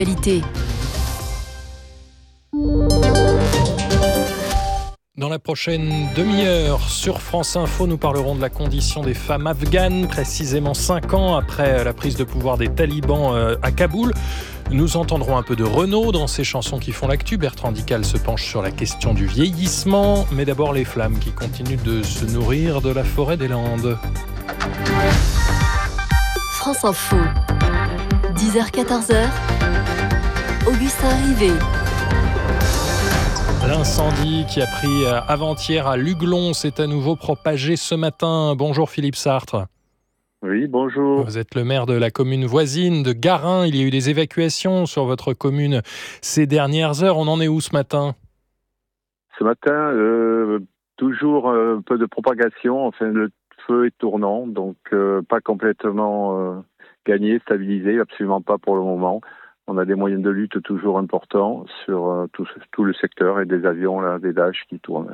Qualité. Dans la prochaine demi-heure, sur France Info, nous parlerons de la condition des femmes afghanes, précisément 5 ans après la prise de pouvoir des talibans à Kaboul. Nous entendrons un peu de Renaud dans ses chansons qui font l'actu. Bertrand Dical se penche sur la question du vieillissement. Mais d'abord les flammes qui continuent de se nourrir de la forêt des Landes. France Info. 10h-14h. Augustin Rivet. L'incendie qui a pris avant-hier à Luglon s'est à nouveau propagé ce matin. Bonjour Philippe Sartre. Oui, bonjour. Vous êtes le maire de la commune voisine de Garin. Il y a eu des évacuations sur votre commune ces dernières heures. On en est où ce matin ? Ce matin, toujours un peu de propagation. Enfin, le feu est tournant, donc pas complètement gagné, stabilisé, absolument pas pour le moment. On a des moyens de lutte toujours importants sur tout le secteur et des avions, là, des Dash qui tournent.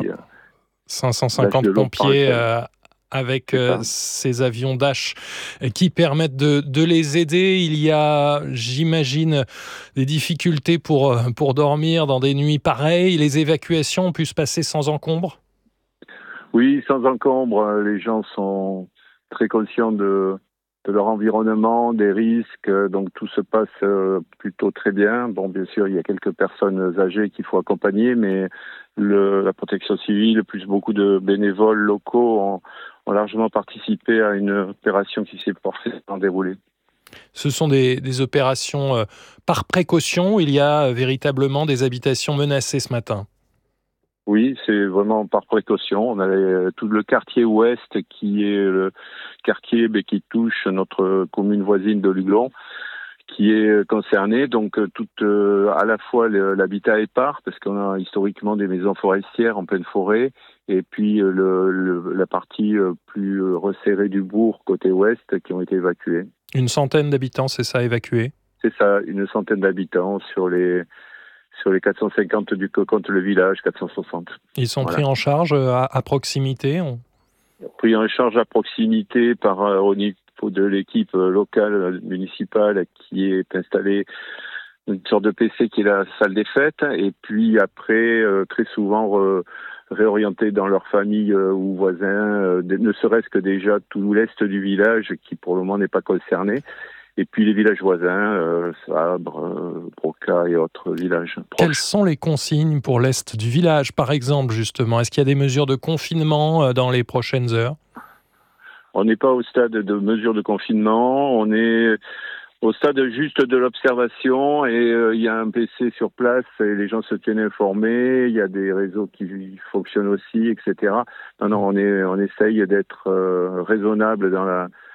550 pompiers avec ces avions Dash qui permettent de les aider. Il y a, j'imagine, des difficultés pour dormir dans des nuits pareilles. Les évacuations ont pu se passer sans encombre ? Oui, sans encombre. Les gens sont très conscients de leur environnement, des risques, donc tout se passe plutôt très bien. Bon, bien sûr, il y a quelques personnes âgées qu'il faut accompagner, mais la protection civile, plus beaucoup de bénévoles locaux ont largement participé à une opération qui s'est parfaitement déroulée. Ce sont des opérations par précaution, il y a véritablement des habitations menacées ce matin. Oui, c'est vraiment par précaution. On a tout le quartier ouest qui est le quartier qui touche notre commune voisine de Luglon, qui est concerné. Donc à la fois l'habitat épars, parce qu'on a historiquement des maisons forestières en pleine forêt, et puis la partie plus resserrée du bourg côté ouest qui ont été évacués. Une centaine d'habitants, c'est ça, évacués ? C'est ça, une centaine d'habitants sur les 450 que compte le village, 460. Ils sont pris en charge à proximité Pris en charge à proximité au niveau de l'équipe locale, municipale, qui est installée une sorte de PC qui est la salle des fêtes, et puis après, très souvent réorientés dans leur famille ou voisins, ne serait-ce que déjà tout l'est du village, qui pour le moment n'est pas concerné. Et puis les villages voisins, Sabre, Broca et autres villages proches. Quelles sont les consignes pour l'est du village, par exemple, justement ? Est-ce qu'il y a des mesures de confinement dans les prochaines heures ? On n'est pas au stade de mesures de confinement, on est au stade juste de l'observation, et il y a un PC sur place et les gens se tiennent informés, il y a des réseaux qui fonctionnent aussi, etc. Non, on essaye d'être raisonnable dans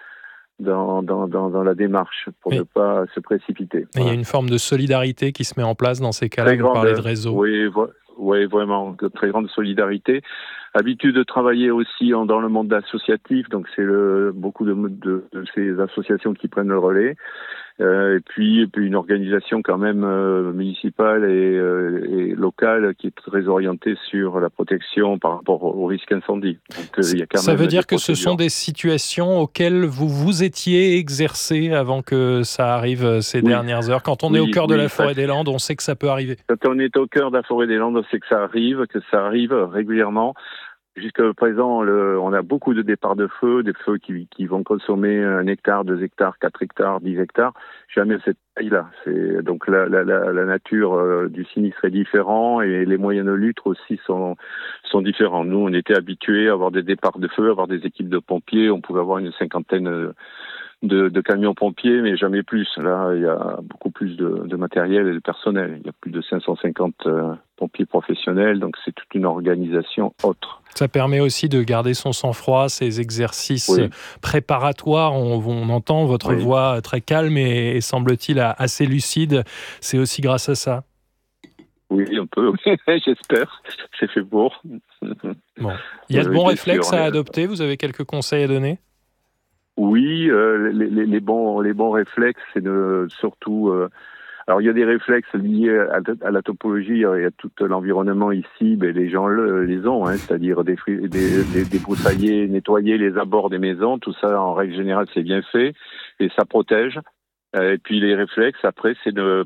la démarche pour ne pas se précipiter. Il y a une forme de solidarité qui se met en place dans ces cas-là. Vous parlez de réseau. Oui, vraiment, de très grande solidarité. Habitude de travailler aussi dans le monde associatif, donc c'est beaucoup de ces associations qui prennent le relais. Et puis une organisation quand même municipale et locale qui est très orientée sur la protection par rapport au risque incendie. Donc, il y a quand ça même veut dire que ce sont des situations auxquelles vous étiez exercé avant que ça arrive ces dernières heures. Quand on est au cœur de la forêt des Landes, on sait que ça peut arriver. Quand on est au cœur de la forêt des Landes, on sait que ça arrive régulièrement. Jusqu'à présent, on a beaucoup de départs de feu, des feux qui vont consommer 1 hectare, 2 hectares, 4 hectares, 10 hectares. Jamais cette taille-là. Donc la nature du sinistre est différente et les moyens de lutte aussi sont différents. Nous, on était habitués à avoir des départs de feu, à avoir des équipes de pompiers. On pouvait avoir une 50aine de camions pompiers, mais jamais plus. Là, il y a beaucoup plus de matériel et de personnel. Il y a plus de 550 pompiers professionnels, donc c'est toute une organisation autre. Ça permet aussi de garder son sang-froid, ces exercices préparatoires. On entend votre voix très calme et semble-t-il assez lucide. C'est aussi grâce à ça. Oui, un peu, j'espère. C'est fait pour. Bon. Il y a de bons réflexes à adopter. Vous avez quelques conseils à donner ? Oui, les bons réflexes, c'est surtout... alors, il y a des réflexes liés à la topologie, il y a tout l'environnement ici, les gens les ont, c'est-à-dire débroussailler, nettoyer les abords des maisons, tout ça, en règle générale, c'est bien fait, et ça protège. Et puis les réflexes, après, c'est de